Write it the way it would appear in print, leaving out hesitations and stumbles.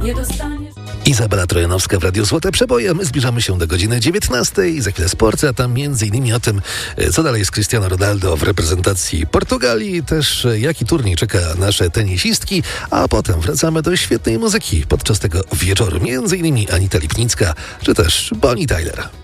nie dostaniesz. Izabela Trojanowska w Radiu Złote Przeboje. My zbliżamy się do godziny 19. Za chwilę sport, a tam m.in. o tym, co dalej z Cristiano Ronaldo w reprezentacji Portugalii, też jaki turniej czeka nasze tenisistki, a potem wracamy do świetnej muzyki podczas tego wieczoru. M.in. Anita Lipnicka, czy też Bonnie Tyler.